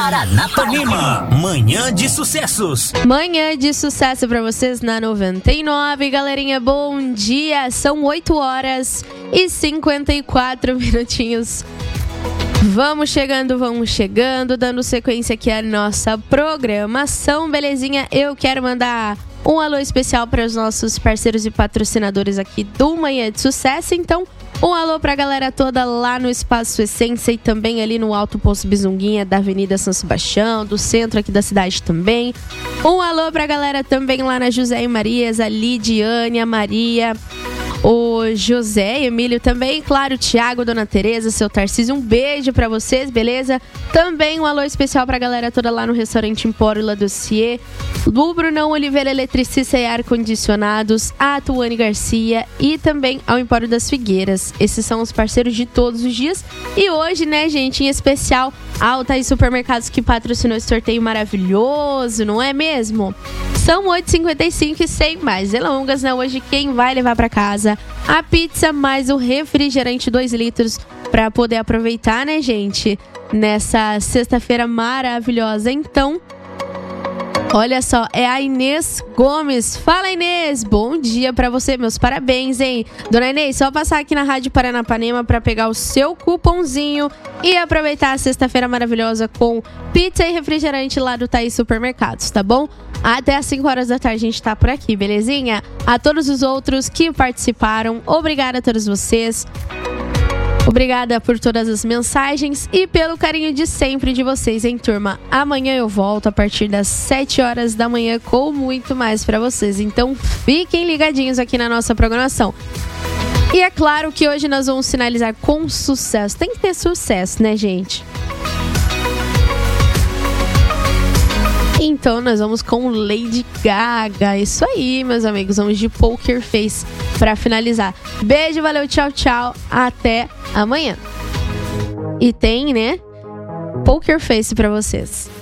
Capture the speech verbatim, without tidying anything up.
Paranapanema, manhã de sucessos. Manhã de sucesso pra vocês na noventa e nove, galerinha, bom dia. São oito horas e cinquenta e quatro minutinhos. Vamos chegando, vamos chegando, dando sequência aqui à nossa programação, belezinha? Eu quero mandar um alô especial para os nossos parceiros e patrocinadores aqui do Manhã de Sucesso. Então, um alô pra galera toda lá no Espaço Essência e também ali no Alto Poço Bizunguinha da Avenida São Sebastião, do centro aqui da cidade também. Um alô pra galera também lá na José e Marias, a Lidiane, a Maria, o José, Emílio também, claro, o Thiago, Dona Tereza, seu Tarcísio, um beijo pra vocês, beleza? Também um alô especial pra galera toda lá no Restaurante Empório La Dossier, do Brunão Oliveira Eletricista e Ar-Condicionados, a Tuane Garcia e também ao Empório das Figueiras. Esses são os parceiros de todos os dias. E hoje, né, gente, em especial, a Altair Supermercados que patrocinou esse sorteio maravilhoso, não é mesmo? São oito e cinquenta e cinco e sem mais delongas, né? Hoje quem vai levar pra casa a pizza mais o refrigerante dois litros pra poder aproveitar, né, gente? Nessa sexta-feira maravilhosa. Então, olha só, é a Inês Gomes. Fala, Inês! Bom dia pra você, meus parabéns, hein? Dona Inês, só passar aqui na Rádio Paranapanema pra pegar o seu cupomzinho e aproveitar a sexta-feira maravilhosa com pizza e refrigerante lá do Thaís Supermercados, tá bom? Até às cinco horas da tarde a gente tá por aqui, belezinha? A todos os outros que participaram, obrigada a todos vocês. Obrigada por todas as mensagens e pelo carinho de sempre de vocês, hein, turma? Amanhã eu volto a partir das sete horas da manhã com muito mais pra vocês. Então fiquem ligadinhos aqui na nossa programação. E é claro que hoje nós vamos finalizar com sucesso. Tem que ter sucesso, né, gente? Então nós vamos com Lady Gaga. Isso aí, meus amigos. Vamos de Poker Face pra finalizar. Beijo, valeu, tchau, tchau. Até amanhã. E tem, né, Poker Face pra vocês.